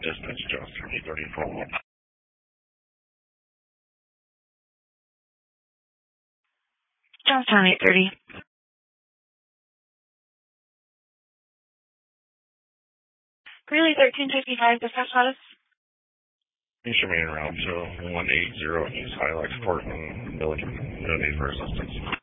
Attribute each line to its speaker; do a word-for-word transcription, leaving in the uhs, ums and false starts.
Speaker 1: Dispatch Johnson, eight thirty four one.
Speaker 2: Johnstown, eight thirty. Greeley, thirteen fifty-five, dispatch status.
Speaker 1: East remaining route to one eight zero East Highlights Court and Milligan. No need for assistance.